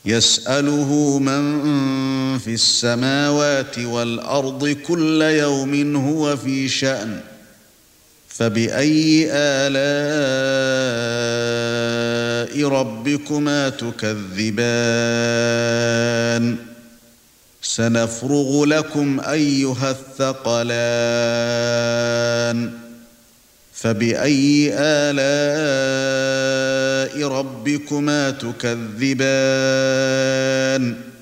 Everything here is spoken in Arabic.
يسأله من في السماوات والأرض كل يوم هو في شأن فبأي آلاء ربكما تكذبان سنفرغ لكم أيها الثقلان فبأي آلاء ربكما تكذبان